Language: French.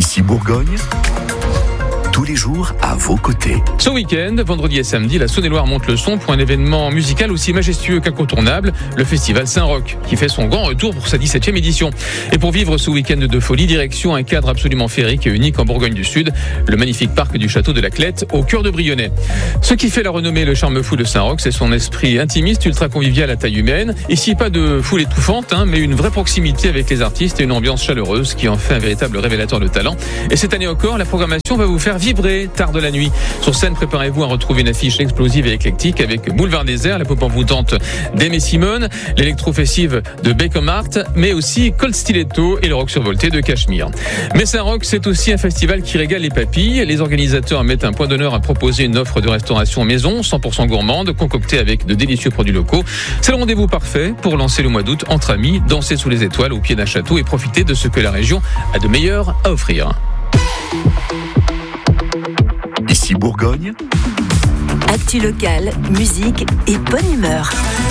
Ici Bourgogne, tous les jours à vos côtés. Ce week-end, vendredi et samedi, la Saône-et-Loire monte le son pour un événement musical aussi majestueux qu'incontournable, le festival Saint-Roch, qui fait son grand retour pour sa 17e édition. Et pour vivre ce week-end de folie, direction un cadre absolument féerique et unique en Bourgogne du Sud, le magnifique parc du château de la Clette, au cœur de Brionnais. Ce qui fait la renommée et le charme fou de Saint-Roch, c'est son esprit intimiste, ultra convivial à taille humaine. Ici, pas de foule étouffante, mais une vraie proximité avec les artistes et une ambiance chaleureuse qui en fait un véritable révélateur de talent. Et cette année encore, la programmation va vous faire vibrer tard de la nuit. Sur scène, préparez-vous à retrouver une affiche explosive et éclectique avec Boulevard Désert, la pop envoûtante d'Aimé Simone, l'électro-fessive de Bacon Art, mais aussi Cold Stiletto et le rock survolté de Cachemire. Mais Saint-Roch, c'est aussi un festival qui régale les papilles. Les organisateurs mettent un point d'honneur à proposer une offre de restauration maison 100% gourmande, concoctée avec de délicieux produits locaux. C'est le rendez-vous parfait pour lancer le mois d'août entre amis, danser sous les étoiles au pied d'un château et profiter de ce que la région a de meilleur à offrir. Ici Bourgogne, actu locale, musique et bonne humeur.